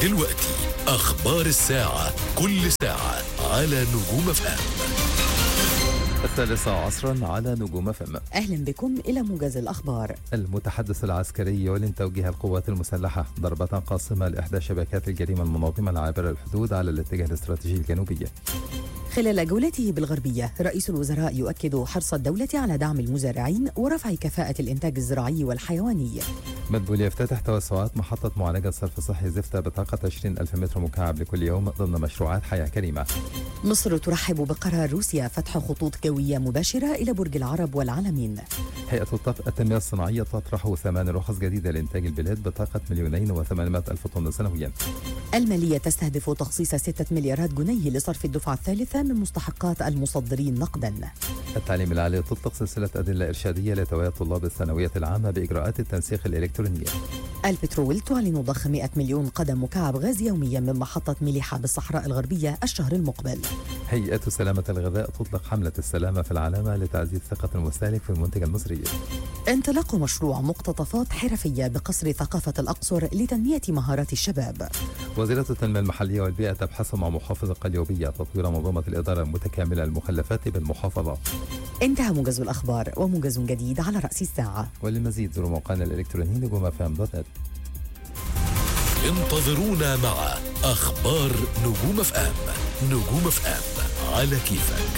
دلوقتي أخبار الساعة، كل ساعة على نجوم اف ام. 13 على نجوم فم. أهلا بكم إلى موجز الأخبار. المتحدث العسكري يعلن توجيه القوات المسلحة ضربة قاصمة لإحدى شبكات الجريمة المنظمة عابر الحدود على الاتجاه الاستراتيجي الجنوبي. خلال جولته بالغربية، رئيس الوزراء يؤكد حرص الدولة على دعم المزارعين ورفع كفاءة الإنتاج الزراعي والحيواني. مدبولي يفتتح توسعات محطة معالجة صرف صحي زفتة بطاقة 20,000 متر مكعب لكل يوم ضمن مشروعات حياة كريمة. مصر ترحب بقرار روسيا فتح خطوط جوية مباشرة إلى برج العرب والعلمين. هيئة التنمية الصناعية تطرح 8 رخص جديدة لإنتاج البلاد بطاقة 2,800,000 طن سنويا. المالية تستهدف تخصيص 6 مليارات جنيه لصرف الدفعة الثالثة من مستحقات المصدرين نقدا. التعليم العالي تطلق سلسلة أدلة إرشادية لتوعية طلاب الثانوية العامة بإجراءات التنسيق الإلكترونية. البترول تعلن ضخ 100 مليون قدم مكعب غاز يوميا من محطة مليحة بالصحراء الغربية الشهر المقبل. هيئة سلامة الغذاء تطلق حملة السلامة في العلامة لتعزيز ثقة المستهلك في المنتج المصري. انطلاق مشروع مقتطفات حرفية بقصر ثقافة الأقصر لتنمية مهارات الشباب. وزارة التنمية المحلية والبيئة تبحث مع محافظة القليوبية تطوير منظومة الإدارة المتكاملة للمخلفات بالمحافظة. انتهى موجز الأخبار، وموجز جديد على رأس الساعة. وللمزيد زوروا موقعنا الإلكتروني نجومفم.net. انتظرونا مع أخبار نجوم اف ام. نجوم اف ام على كيفك.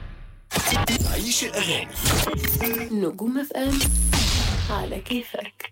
عيش الأغاني. نجوم اف ام على كيفك.